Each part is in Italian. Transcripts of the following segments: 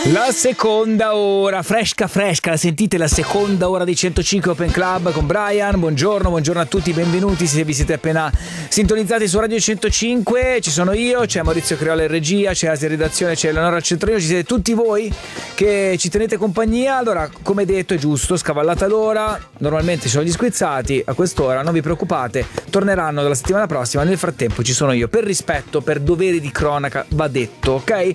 La seconda ora, fresca, la sentite, la seconda ora di 105 Open Club con Brian. Buongiorno a tutti, benvenuti se vi siete appena sintonizzati su Radio 105. Ci sono io, c'è Maurizio Creola in regia, c'è Asia in redazione, c'è Eleonora al centralino, ci siete tutti voi che ci tenete compagnia. Allora, come detto, è giusto, scavallata l'ora, normalmente ci sono gli squizzati, a quest'ora non vi preoccupate, torneranno dalla settimana prossima. Nel frattempo ci sono io, per rispetto, per doveri di cronaca, va detto, ok?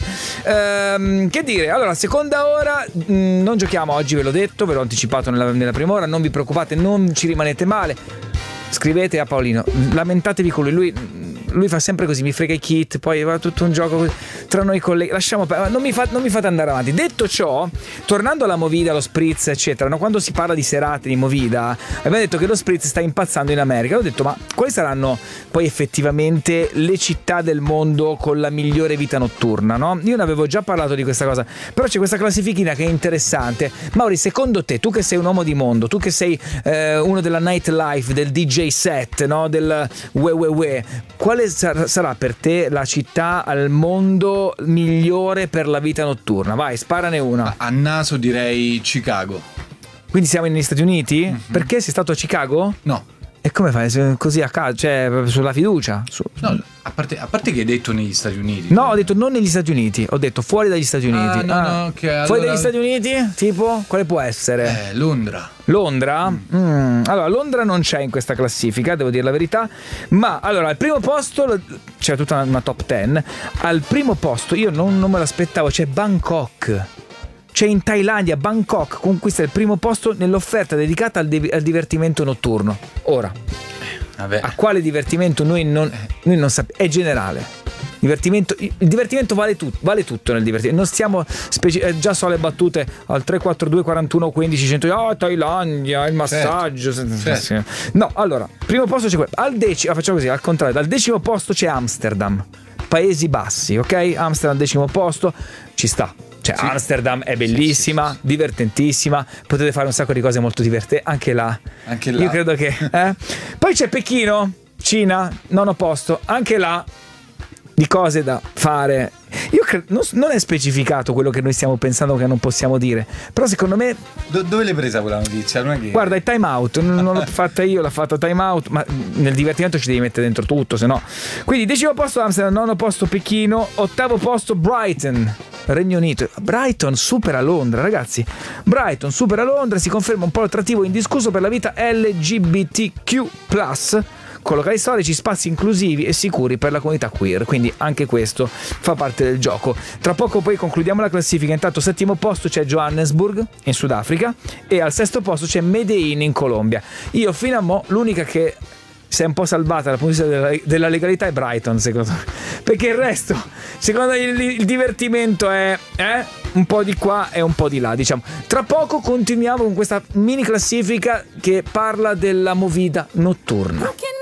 Che dire, allora, seconda ora, non giochiamo oggi, ve l'ho detto, ve l'ho anticipato nella prima ora, non vi preoccupate, non ci rimanete male. Scrivete a Paolino, lamentatevi con lui fa sempre così, mi frega i kit, poi va tutto un gioco così, tra noi colleghi, lasciamo non mi fate andare avanti. Detto ciò, tornando alla Movida, lo spritz eccetera, no? Quando si parla di serate di Movida abbiamo detto che lo spritz sta impazzando in America. Ho detto, ma quali saranno poi effettivamente le città del mondo con la migliore vita notturna, no? Io ne avevo già parlato di questa cosa, però c'è questa classifichina che è interessante. Mauri, secondo te, tu che sei un uomo di mondo, tu che sei uno della nightlife, del DJ set, no? Del quale sarà per te la città al mondo migliore per la vita notturna? Vai, sparane una. A naso direi Chicago. Quindi siamo negli Stati Uniti? Mm-hmm. Perché sei stato a Chicago? No. E come fai? Così a caso? Cioè, sulla fiducia? No, a parte che hai detto negli Stati Uniti. No, ho detto non negli Stati Uniti, ho detto fuori dagli Stati Uniti. No, che fuori allora... dagli Stati Uniti? Tipo? Quale può essere? Londra. Londra? Allora, Londra non c'è in questa classifica, devo dire la verità. Ma allora, al primo posto c'è tutta una top 10. Al primo posto, io non me l'aspettavo, c'è Bangkok. C'è in Thailandia, Bangkok conquista il primo posto nell'offerta dedicata al divertimento notturno. Ora, vabbè, a quale divertimento noi non sappiamo, è generale. Il divertimento vale tutto nel divertimento. Non stiamo già so le battute al 342 41 15 100. Thailandia, il massaggio. Certo. No, allora, primo posto c'è quello. Facciamo così, al contrario, al 10° posto c'è Amsterdam, Paesi Bassi, ok? Amsterdam 10° posto, ci sta. Cioè, sì. Amsterdam è bellissima, sì. Divertentissima, potete fare un sacco di cose molto divertenti anche là. Io credo che Poi c'è Pechino, Cina, 9° posto, anche là di cose da fare. Io non è specificato quello che noi stiamo pensando che non possiamo dire, però secondo me dove l'hai presa quella notizia? Non è che... Guarda, è Time Out, non l'ho fatta io, l'ha fatto Time Out, ma nel divertimento ci devi mettere dentro tutto, se no. Quindi 10° posto Amsterdam, 9° posto Pechino, 8° posto Brighton, Regno Unito. Brighton supera Londra, ragazzi. Brighton supera Londra, si conferma un po' l'attrattivo indiscusso per la vita LGBTQ+, con locali storici, spazi inclusivi e sicuri per la comunità queer, quindi anche questo fa parte del gioco. Tra poco poi concludiamo la classifica. Intanto 7° posto c'è Johannesburg in Sudafrica e al 6° posto c'è Medellin in Colombia. Io fino a mo' l'unica che si è un po' salvata dal punto di vista della legalità è Brighton, secondo me, perché il resto, secondo me, il divertimento è un po' di qua e un po' di là, diciamo. Tra poco continuiamo con questa mini classifica che parla della movida notturna.